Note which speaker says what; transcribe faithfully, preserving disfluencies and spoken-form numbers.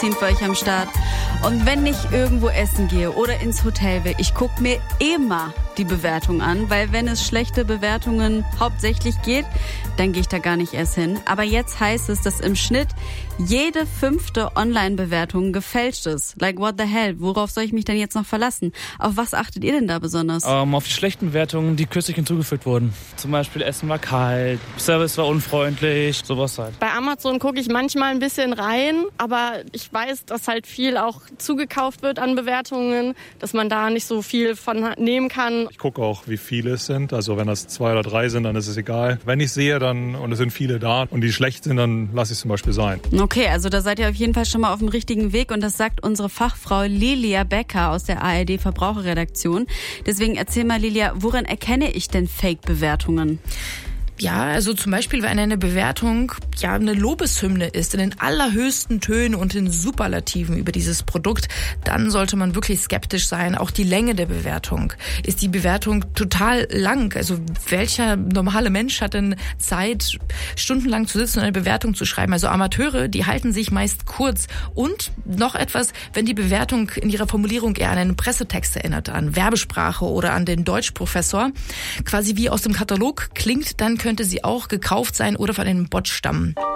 Speaker 1: Team für euch am Start. Und wenn ich irgendwo essen gehe oder ins Hotel will, ich gucke mir immer die Bewertung an, weil wenn es schlechte Bewertungen hauptsächlich geht, dann gehe ich da gar nicht erst hin. Aber jetzt heißt es, dass im Schnitt jede fünfte Online-Bewertung gefälscht ist. Like, what the hell? Worauf soll ich mich denn jetzt noch verlassen? Auf was achtet ihr denn da besonders?
Speaker 2: Um, auf die schlechten Bewertungen, die kürzlich hinzugefügt wurden. Zum Beispiel Essen war kalt, Service war unfreundlich, sowas halt.
Speaker 3: Bei Amazon gucke ich manchmal ein bisschen rein, aber ich weiß, dass halt viel auch zugekauft wird an Bewertungen, dass man da nicht so viel von nehmen kann.
Speaker 4: Ich gucke auch, wie viele es sind. Also wenn das zwei oder drei sind, dann ist es egal. Wenn ich sehe, dann und es sind viele da und die schlecht sind, dann lasse ich es zum Beispiel sein.
Speaker 1: Okay, also da seid ihr auf jeden Fall schon mal auf dem richtigen Weg und das sagt unsere Fachfrau Lilia Becker aus der A R D Verbraucherredaktion. Deswegen erzähl mal, Lilia, woran erkenne ich denn Fake-Bewertungen?
Speaker 5: Ja, also zum Beispiel, wenn eine Bewertung ja eine Lobeshymne ist, in den allerhöchsten Tönen und in Superlativen über dieses Produkt, dann sollte man wirklich skeptisch sein. Auch die Länge der Bewertung. Ist die Bewertung total lang? Also welcher normale Mensch hat denn Zeit, stundenlang zu sitzen und eine Bewertung zu schreiben? Also Amateure, die halten sich meist kurz. Und noch etwas, wenn die Bewertung in ihrer Formulierung eher an einen Pressetext erinnert, an Werbesprache oder an den Deutschprofessor, quasi wie aus dem Katalog klingt, dann können könnte sie auch gekauft sein oder von einem Bot stammen.